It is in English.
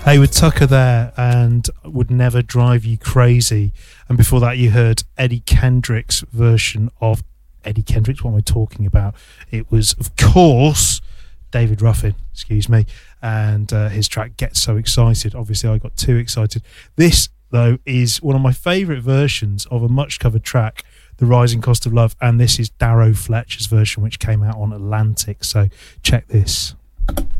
Haywood Tucker there, and Would Never Drive You Crazy. And before that, you heard Eddie Kendrick's version of Eddie Kendrick's. What am I talking about? It was, of course, David Ruffin, excuse me, and his track Get So Excited. Obviously, I got too excited. This, though, is one of my favourite versions of a much-covered track, The Rising Cost of Love, and this is Darrow Fletcher's version, which came out on Atlantic. So check this.